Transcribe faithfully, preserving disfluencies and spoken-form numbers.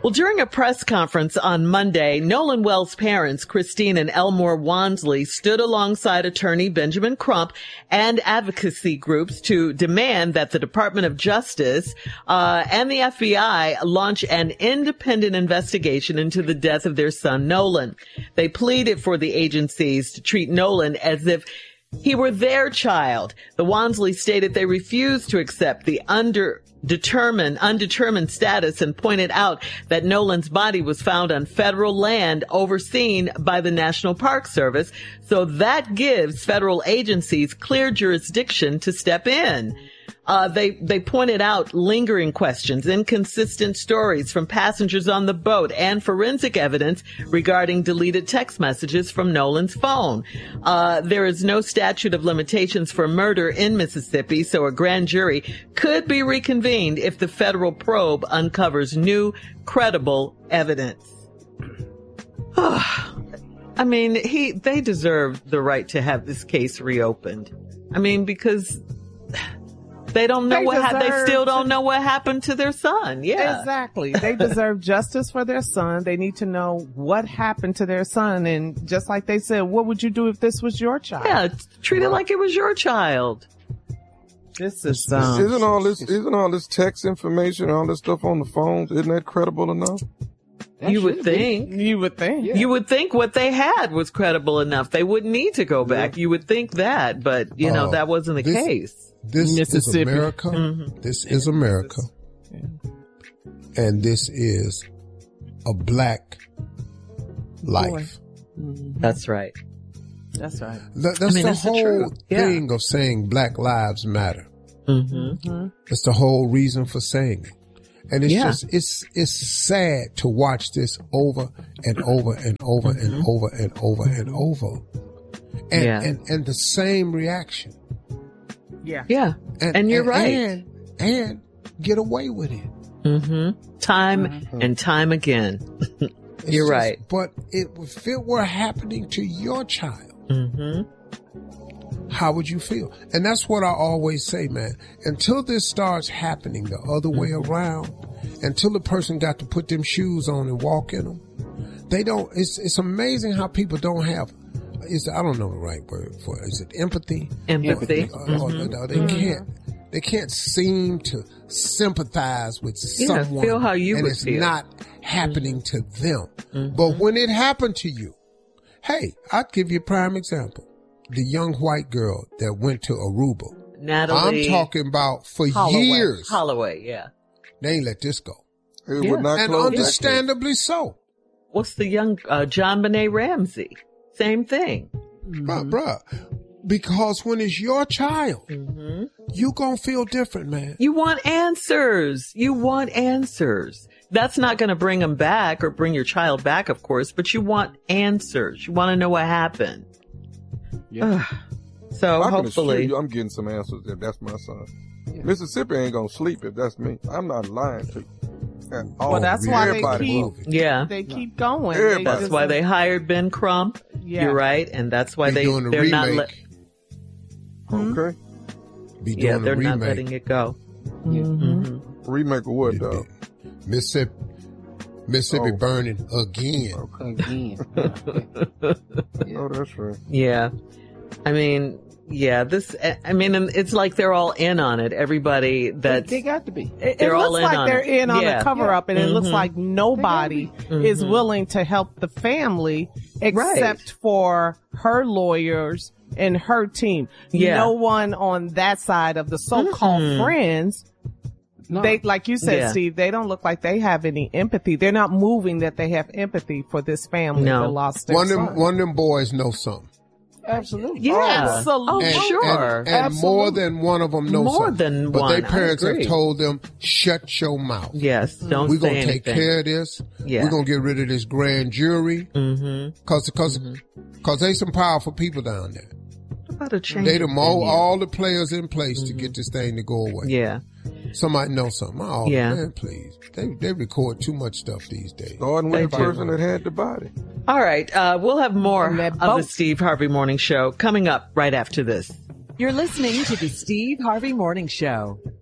Well, during a press conference on Monday, Nolan Wells' parents, Christine and Elmore Wansley, stood alongside attorney Benjamin Crump and advocacy groups to demand that the Department of Justice uh, and the F B I launch an independent investigation into the death of their son, Nolan. They pleaded for the agencies to treat Nolan as if he were their child. The Wansleys stated they refused to accept the under determined, undetermined status and pointed out that Nolan's body was found on federal land overseen by the National Park Service. So that gives federal agencies clear jurisdiction to step in. Uh, they, they pointed out lingering questions, inconsistent stories from passengers on the boat, and forensic evidence regarding deleted text messages from Nolan's phone. Uh, there is no statute of limitations for murder in Mississippi, so a grand jury could be reconvened if the federal probe uncovers new, credible evidence. I mean, he, they deserve the right to have this case reopened. I mean, because they don't know they what ha- they still don't to, know what happened to their son. Yeah, exactly. They deserve justice for their son. They need to know what happened to their son, and just like they said, what would you do if this was your child? Yeah, treat it like it was your child. This is um, isn't all this isn't all this text information, all this stuff on the phones? Isn't that credible enough? That you would think. Be. You would think. Yeah. You would think what they had was credible enough. They wouldn't need to go back. Yeah. You would think that, but you know uh, that wasn't the this, case. This is America. Mm-hmm. This is America. Yeah. And this is a black life. Mm-hmm. That's right. That's right. That, that's I mean, the whole the thing yeah. of saying Black Lives Matter. Mm-hmm. It's the whole reason for saying it. And it's yeah. just, it's, it's sad to watch this over and over and over mm-hmm. and over and over and over. And, yeah. and, and the same reaction. Yeah. Yeah. And, and you're and, right. And, and get away with it. Mm-hmm. Time mm-hmm. and time again. You're just, right. But it, if it were happening to your child, mm-hmm. how would you feel? And that's what I always say, man. Until this starts happening the other way around, until the person got to put them shoes on and walk in them, they don't, it's, it's amazing how people don't have, is I don't know the right word for it. Is it empathy? Empathy. Or, mm-hmm. or, or they mm-hmm. can't, they can't seem to sympathize with yeah, someone. Feel how you and would it's feel. not happening mm-hmm. to them. Mm-hmm. But when it happened to you, hey, I'd give you a prime example. The young white girl that went to Aruba. Natalie. I'm talking about for Holloway. years. Holloway, yeah. They ain't let this go. It yeah. would not and understandably so. What's the young, uh, John Benet Ramsey? Same thing. Mm-hmm. Bruh, bruh. Because when it's your child, mm-hmm. you gonna feel different, man. You want answers. You want answers. That's not going to bring them back or bring your child back, of course, but you want answers. You want to know what happened. Yeah. So I hopefully can you I'm getting some answers if that's my son. Yeah. Mississippi ain't gonna sleep if that's me. I'm not lying to you. Well, that's why they keep, yeah. they keep going. Everybody. That's just, why they hired Ben Crump. Yeah. You're right, and that's why Be they doing they're remake. not let. Hmm? Okay. Be doing yeah, they're a remake. not letting it go. Mm-hmm. Mm-hmm. Remake of what, though? Mississippi, Mississippi oh. burning again. Okay. Again. yeah. Oh, that's right. Yeah, I mean. Yeah, this, I mean, it's like they're all in on it. Everybody that they got to be. It, it looks like they're it. in on yeah. the cover up, and mm-hmm. it looks like nobody mm-hmm. is willing to help the family except right. for her lawyers and her team. Yeah. No one on that side of the so-called mm-hmm. friends. No. They, like you said, yeah. Steve, they don't look like they have any empathy. They're not moving that they have empathy for this family no. that lost their one son. Of them, one of them boys know something. Absolutely. Yeah. Absolutely. Oh, and, sure. And, and Absolutely. more than one of them know more something. Than but one. their parents I have agree. told them, shut your mouth. Yes. Don't We're say going to take anything. care of this. Yeah. We're going to get rid of this grand jury. Mm-hmm. Cause, cause, mm-hmm. cause they some powerful people down there. What about a change? They them all, all the players in place mm-hmm. to get this thing to go away. Yeah. Somebody know something. Oh, yeah. man, please. They, they record too much stuff these days. Starting with the person that had the body. All right. Uh, we'll have more of boat. the Steve Harvey Morning Show coming up right after this. You're listening to the Steve Harvey Morning Show.